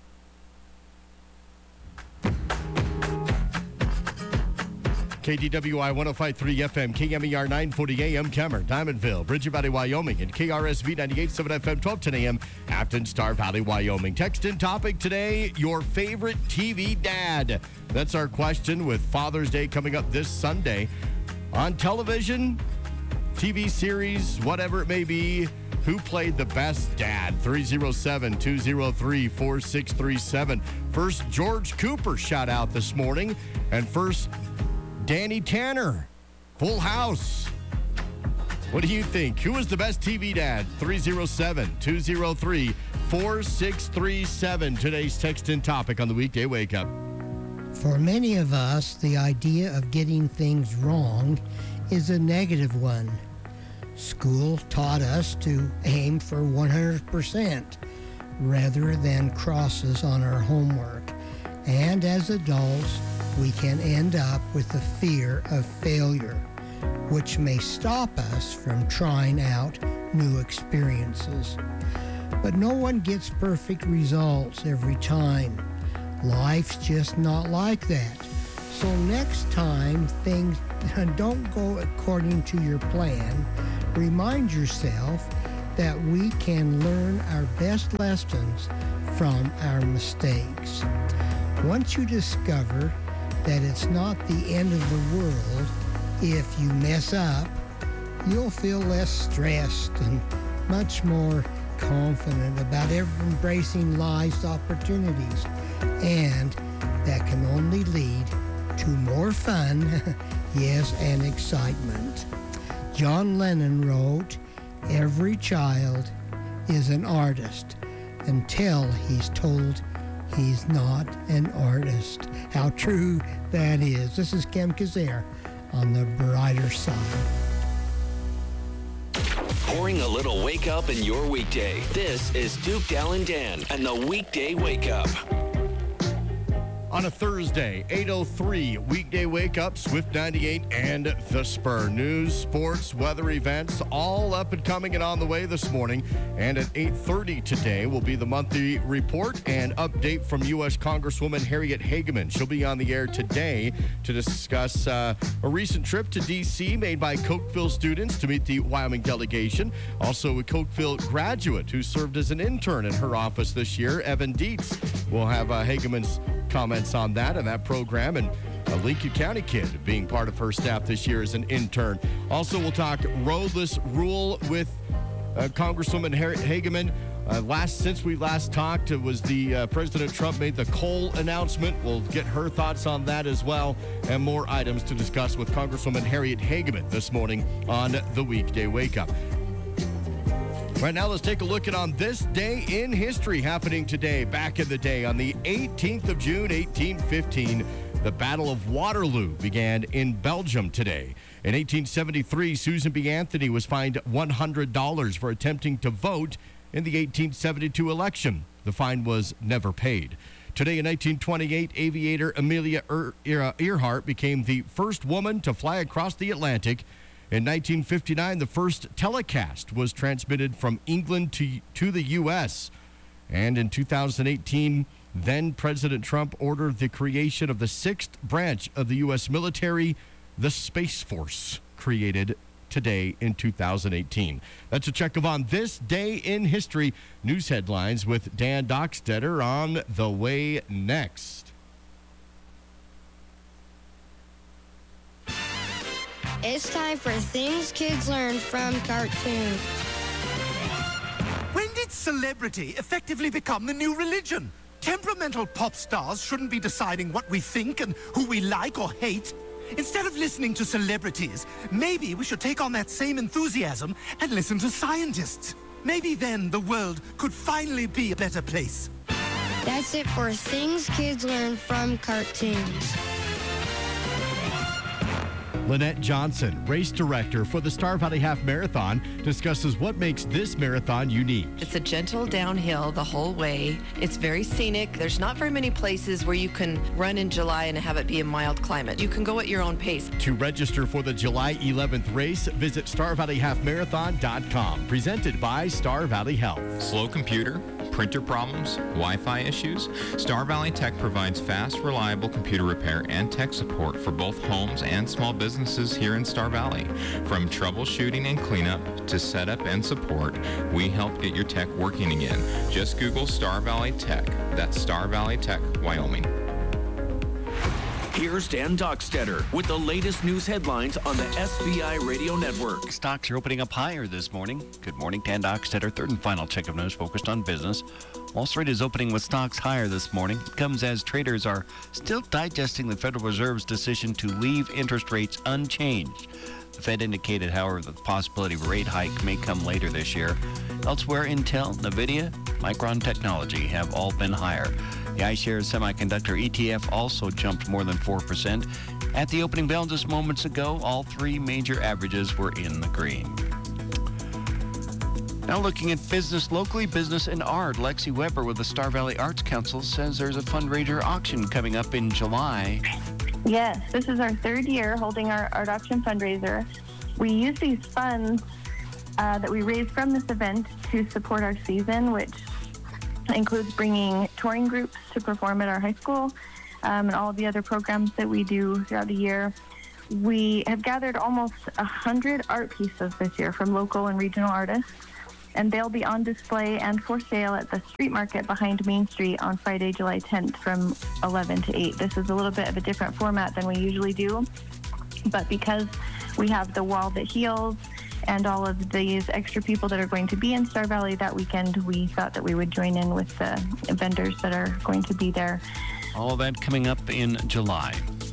K D W I one oh five point three F M, K M E R nine forty A M, Kemmer, Diamondville, Bridger Valley, Wyoming, and K R S V ninety-eight point seven F M, twelve ten A M, Afton, Star Valley, Wyoming. Text in topic today, your favorite T V dad. That's our question with Father's Day coming up this Sunday. On television, T V series, whatever it may be, who played the best dad? three oh seven, two oh three, four six three seven. First, George Cooper shout out this morning. And first, Danny Tanner, Full House. What do you think? Who was the best T V dad? three oh seven, two oh three, four six three seven. Today's text in topic on the weekday wake up. For many of us, the idea of getting things wrong is a negative one. School taught us to aim for one hundred percent rather than crosses on our homework. And as adults, we can end up with the fear of failure, which may stop us from trying out new experiences. But no one gets perfect results every time. Life's just not like that. So next time things don't go according to your plan, remind yourself that we can learn our best lessons from our mistakes. Once you discover that it's not the end of the world if you mess up, you'll feel less stressed and much more confident about embracing life's opportunities. And that can only lead to more fun, yes, and excitement. John Lennon wrote, "Every child is an artist until he's told he's not an artist." How true that is. This is Kem Kazair on the brighter side. Pouring a little wake up in your weekday. This is Duke, Dal, and Dan and the Weekday Wake Up. On a Thursday, eight oh three, weekday wake up, Swift ninety-eight and The Spur. News, sports, weather events, all up and coming and on the way this morning. And at eight thirty today will be the monthly report and update from U S Congresswoman Harriet Hageman. She'll be on the air today to discuss uh, a recent trip to D C made by Cokeville students to meet the Wyoming delegation. Also, a Cokeville graduate who served as an intern in her office this year, Evan Dietz. We'll have uh, Hageman's comments on that and that program, and a Lincoln County kid being part of her staff this year as an intern. Also, we'll talk roadless rule with uh, Congresswoman Harriet Hageman. Uh, last since we last talked, it was the uh, President Trump made the coal announcement. We'll get her thoughts on that as well, and more items to discuss with Congresswoman Harriet Hageman this morning on the Weekday Wake Up. Right now, let's take a look at on this day in history happening today. Back in the day, on the eighteenth of June, eighteen fifteen, the Battle of Waterloo began in Belgium today. In eighteen seventy-three, Susan B. Anthony was fined one hundred dollars for attempting to vote in the eighteen seventy-two election. The fine was never paid. Today in nineteen twenty-eight, aviator Amelia Earhart became the first woman to fly across the Atlantic. In nineteen fifty-nine, the first telecast was transmitted from England to, to the U S And in two thousand eighteen, then President Trump ordered the creation of the sixth branch of the U S military, the Space Force, created today in two thousand eighteen. That's a check of on this day in history. News headlines with Dan Dockstetter on the way next. It's time for Things Kids Learn from Cartoons. When did celebrity effectively become the new religion? Temperamental pop stars shouldn't be deciding what we think and who we like or hate. Instead of listening to celebrities, maybe we should take on that same enthusiasm and listen to scientists. Maybe then the world could finally be a better place. That's it for Things Kids Learn from Cartoons. Lynette Johnson, race director for the Star Valley Half Marathon, discusses what makes this marathon unique. It's a gentle downhill the whole way. It's very scenic. There's not very many places where you can run in July and have it be a mild climate. You can go at your own pace. To register for the July eleventh race, visit star valley half marathon dot com. Presented by Star Valley Health. Slow computer, printer problems, Wi-Fi issues? Star Valley Tech provides fast, reliable computer repair and tech support for both homes and small businesses here in Star Valley. From troubleshooting and cleanup to setup and support, we help get your tech working again. Just Google Star Valley Tech. That's Star Valley Tech, Wyoming. Here's Dan Dockstetter with the latest news headlines on the S V I Radio Network. Stocks are opening up higher this morning. Good morning, Dan Dockstetter. Third and final check of news focused on business. Wall Street is opening with stocks higher this morning. It comes as traders are still digesting the Federal Reserve's decision to leave interest rates unchanged. The Fed indicated, however, that the possibility of a rate hike may come later this year. Elsewhere, Intel, NVIDIA, Micron Technology have all been higher. The iShares Semiconductor E T F also jumped more than four percent. At the opening bell just moments ago, all three major averages were in the green. Now looking at business locally, business and art. Lexi Weber with the Star Valley Arts Council says there's a fundraiser auction coming up in July. Yes, this is our third year holding our art auction fundraiser. We use these funds uh, that we raise from this event to support our season, which includes bringing touring groups to perform at our high school um, and all of the other programs that we do throughout the year. We have gathered almost one hundred art pieces this year from local and regional artists, and they'll be on display and for sale at the street market behind Main Street on Friday, July tenth from eleven to eight. This is a little bit of a different format than we usually do, but because we have the Wall That Heals and all of these extra people that are going to be in Star Valley that weekend, we thought that we would join in with the vendors that are going to be there. All of that coming up in July.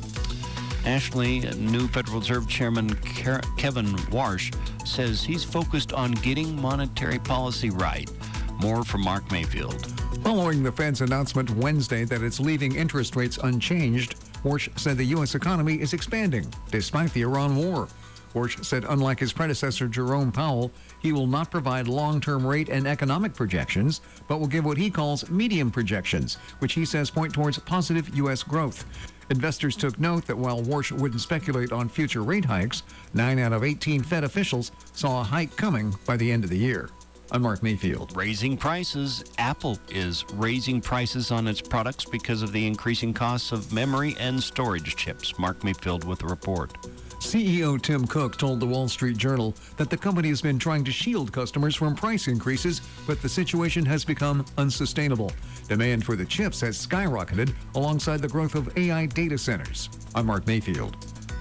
Nationally, new Federal Reserve Chairman Kevin Warsh says he's focused on getting monetary policy right. More from Mark Mayfield. Following the Fed's announcement Wednesday that it's leaving interest rates unchanged, Warsh said the U S economy is expanding despite the Iran war. Warsh said unlike his predecessor Jerome Powell, he will not provide long-term rate and economic projections, but will give what he calls medium projections, which he says point towards positive U S growth. Investors took note that while Warsh wouldn't speculate on future rate hikes, nine out of eighteen Fed officials saw a hike coming by the end of the year. I'm Mark Mayfield. Raising prices. Apple is raising prices on its products because of the increasing costs of memory and storage chips. Mark Mayfield with the report. C E O Tim Cook told the Wall Street Journal that the company has been trying to shield customers from price increases, but the situation has become unsustainable. Demand for the chips has skyrocketed alongside the growth of A I data centers. I'm Mark Mayfield.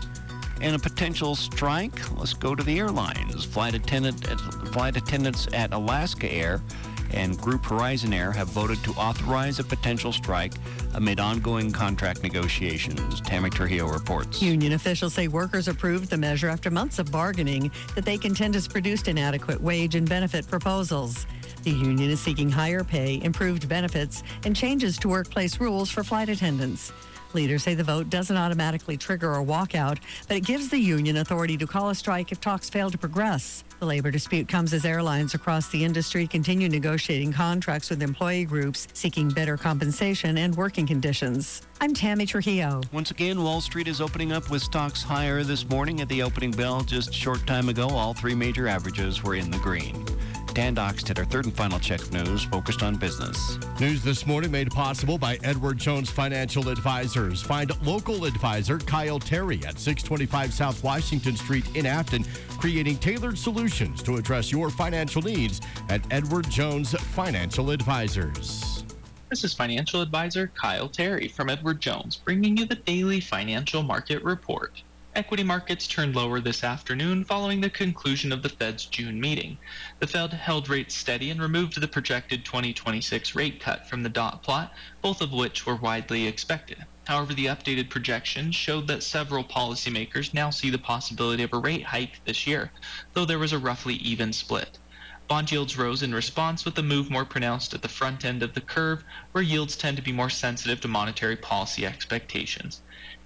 And a potential strike. Let's go to the airlines. Flight attendant, flight attendants at Alaska Air and Group Horizon Air have voted to authorize a potential strike amid ongoing contract negotiations. Tammy Trujillo reports. Union officials say workers approved the measure after months of bargaining that they contend has produced inadequate wage and benefit proposals. The union is seeking higher pay, improved benefits, and changes to workplace rules for flight attendants. Leaders say the vote doesn't automatically trigger a walkout, but it gives the union authority to call a strike if talks fail to progress. The labor dispute comes as airlines across the industry continue negotiating contracts with employee groups seeking better compensation and working conditions. I'm Tammy Trujillo. Once again, Wall Street is opening up with stocks higher this morning. At the opening bell just a short time ago, all three major averages were in the green. Dan Dockstetter, third and final check of news focused on business. News this morning made possible by Edward Jones Financial Advisors. Find local advisor Kyle Terry at six twenty-five South Washington Street in Afton, creating tailored solutions to address your financial needs at Edward Jones Financial Advisors. This is financial advisor Kyle Terry from Edward Jones, bringing you the daily financial market report. Equity markets turned lower this afternoon following the conclusion of the Fed's June meeting. The Fed held rates steady and removed the projected twenty twenty-six rate cut from the dot plot, both of which were widely expected. However, the updated projections showed that several policymakers now see the possibility of a rate hike this year, though there was a roughly even split. Bond yields rose in response, with the move more pronounced at the front end of the curve, where yields tend to be more sensitive to monetary policy expectations.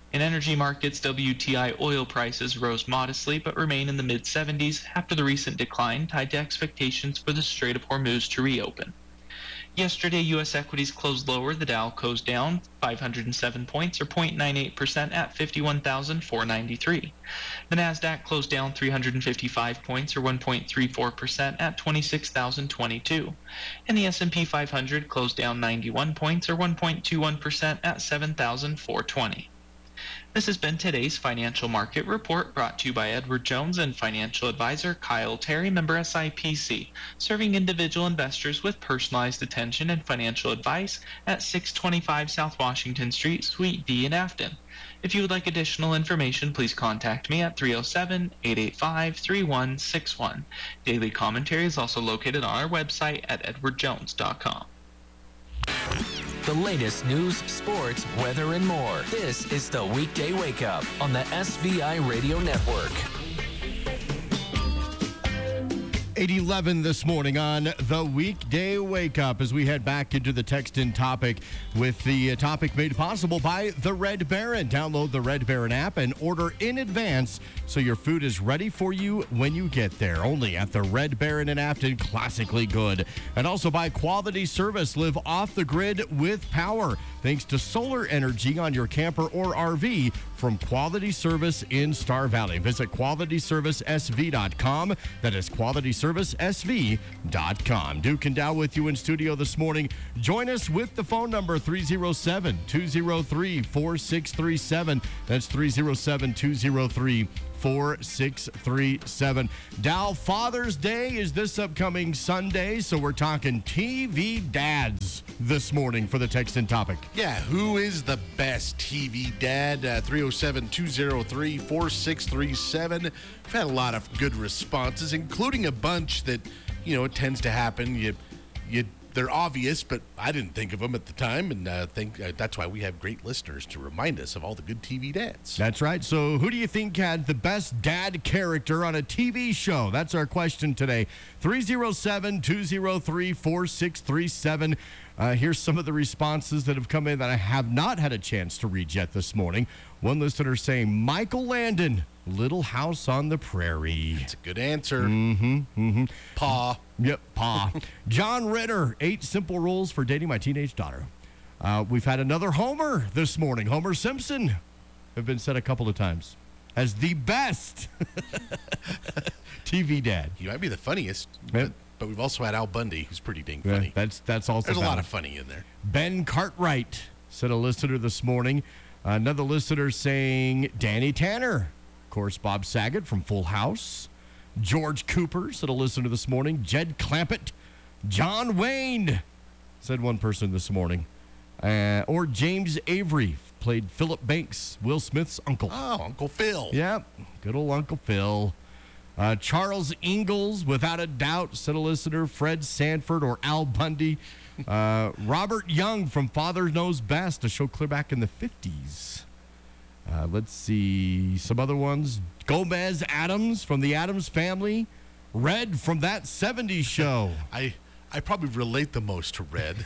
In energy markets, W T I oil prices rose modestly but remain in the mid seventies after the recent decline tied to expectations for the Strait of Hormuz to reopen. Yesterday, U S equities closed lower. The Dow closed down five hundred seven points, or zero point nine eight percent, at fifty-one thousand four hundred ninety-three. The Nasdaq closed down three hundred fifty-five points, or one point three four percent, at twenty-six thousand twenty-two. And the S and P five hundred closed down ninety-one points, or one point two one percent, at seven thousand four hundred twenty. This has been today's Financial Market Report, brought to you by Edward Jones and financial advisor Kyle Terry, member S I P C, serving individual investors with personalized attention and financial advice at six twenty-five South Washington Street, Suite D in Afton. If you would like additional information, please contact me at three oh seven, eight eight five, three one six one. Daily commentary is also located on our website at edward jones dot com. The latest news, sports, weather, and more. This is the Weekday Wake Up on the S V I Radio Network. eight eleven this morning on the Weekday Wake Up as we head back into the text-in topic with the uh, topic made possible by the Red Baron. Download the Red Baron app and order in advance so your food is ready for you when you get there. Only at the Red Baron in Afton, classically good. And also by Quality Service. Live off the grid with power thanks to solar energy on your camper or R V from Quality Service in Star Valley. Visit quality service s v dot com. That is quality service s v dot com. Duke and Dow with you in studio this morning. Join us with the phone number three oh seven, two oh three, four six three seven. That's three oh seven, two oh three, four six three seven. Dow, Father's Day is this upcoming Sunday, so we're talking T V dads this morning for the text-in topic. Yeah, who is the best T V dad? Uh, three oh seven, two oh three, four six three seven. We've had a lot of good responses, including a bunch that, you know, it tends to happen. You, you, they're obvious, but I didn't think of them at the time, and uh, think uh, that's why we have great listeners to remind us of all the good T V dads. That's right. So who do you think had the best dad character on a T V show? That's our question today. three oh seven, two oh three, four six three seven. Uh, here's some of the responses that have come in that I have not had a chance to read yet this morning. One listener saying, Michael Landon, Little House on the Prairie. That's a good answer. Mm-hmm, mm-hmm. Pa. Yep, Pa. John Ritter, eight simple rules for dating my teenage daughter. Uh, we've had another Homer this morning. Homer Simpson have been said a couple of times as the best T V dad. He might be the funniest, Yep. but, but we've also had Al Bundy, who's pretty dang funny. Yeah, that's that's also There's a lot valid. of funny in there. Ben Cartwright, said a listener this morning. Another listener saying Danny Tanner. Of course, Bob Saget from Full House. George Cooper, said a listener this morning. Jed Clampett. John Wayne, said one person this morning. Uh, or James Avery, played Philip Banks, Will Smith's uncle. Oh, Uncle Phil. Yep, good old Uncle Phil. Uh, Charles Ingalls, without a doubt, said a listener. Fred Sanford or Al Bundy. Uh, Robert Young from Father Knows Best, a show clear back in the fifties. Uh, let's see some other ones. Gomez Adams from the Addams Family. Red from That seventies Show. I I probably relate the most to Red.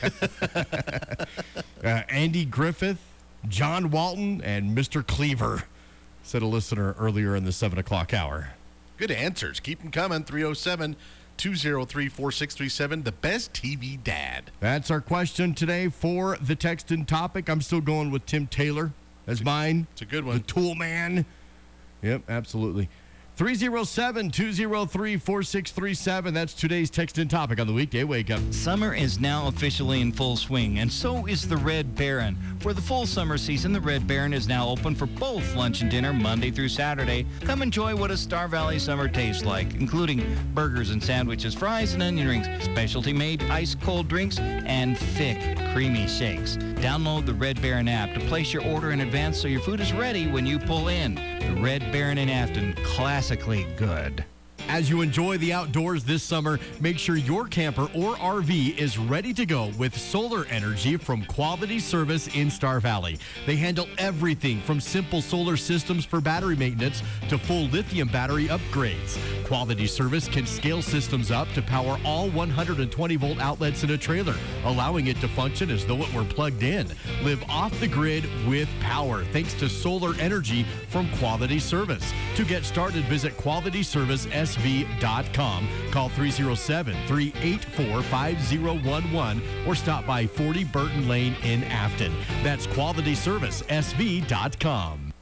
uh, Andy Griffith, John Walton, and Mister Cleaver, said a listener earlier in the seven o'clock hour. Good answers. Keep them coming. three oh seven, two oh three, four six three seven. The best T V dad. That's our question today for the text and topic. I'm still going with Tim Taylor as mine. It's a good one. The Tool Man. Yep, absolutely. three oh seven, two oh three, four six three seven. That's today's text and topic on the Weekday Wake Up. Summer is now officially in full swing, and so is the Red Baron. For the full summer season, the Red Baron is now open for both lunch and dinner Monday through Saturday. Come enjoy what a Star Valley summer tastes like, including burgers and sandwiches, fries and onion rings, specialty-made ice-cold drinks, and thick, creamy shakes. Download the Red Baron app to place your order in advance so your food is ready when you pull in. The Red Baron in Afton, classically good. As you enjoy the outdoors this summer, make sure your camper or R V is ready to go with solar energy from Quality Service in Star Valley. They handle everything from simple solar systems for battery maintenance to full lithium battery upgrades. Quality Service can scale systems up to power all one hundred twenty volt outlets in a trailer, allowing it to function as though it were plugged in. Live off the grid with power thanks to solar energy from Quality Service. To get started, visit quality service s v dot com. Call three oh seven, three eight four, five oh one one or stop by forty Burton Lane in Afton. That's quality service s v dot com.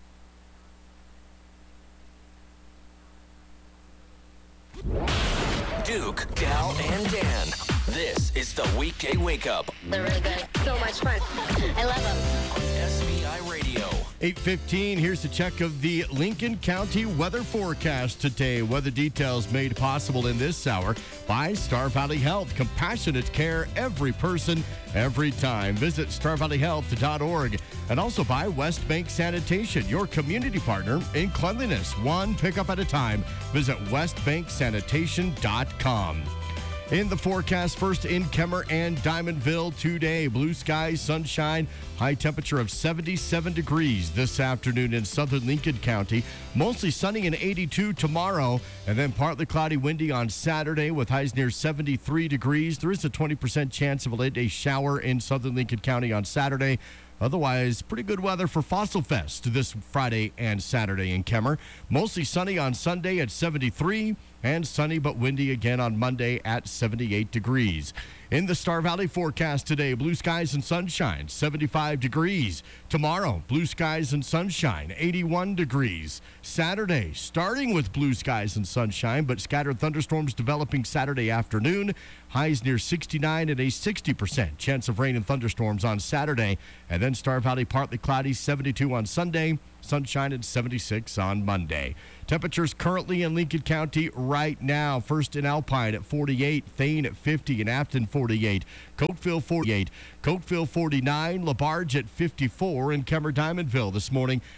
Duke, Gal, and Dan. This is the Weekday Wake Up. They're really good. So much fun. I love them. On S V I Radio. eight fifteen, here's a check of the Lincoln County weather forecast today. Weather details made possible in this hour by Star Valley Health. Compassionate care, every person, every time. Visit star valley health dot org. And also by West Bank Sanitation, your community partner in cleanliness. One pickup at a time. Visit west bank sanitation dot com. In the forecast, first in Kemmer and Diamondville today. Blue skies, sunshine, high temperature of seventy-seven degrees this afternoon in southern Lincoln County. Mostly sunny and eighty-two tomorrow, and then partly cloudy, windy on Saturday with highs near seventy-three degrees. There is a twenty percent chance of a late day shower in southern Lincoln County on Saturday. Otherwise, pretty good weather for Fossil Fest this Friday and Saturday in Kemmer. Mostly sunny on Sunday at seventy-three, and sunny but windy again on Monday at seventy-eight degrees. In the Star Valley forecast today, blue skies and sunshine, seventy-five degrees. Tomorrow, blue skies and sunshine, eighty-one degrees. Saturday, starting with blue skies and sunshine, but scattered thunderstorms developing Saturday afternoon. Highs near sixty-nine and a sixty percent chance of rain and thunderstorms on Saturday. And then Star Valley partly cloudy, seventy-two on Sunday. Sunshine at seventy-six on Monday. Temperatures currently in Lincoln County right now. First in Alpine at forty-eight, Thane at fifty, and Afton forty-eight, Cokeville forty-eight, Cokeville forty-nine, LaBarge at fifty-four, and Kemmer Diamondville this morning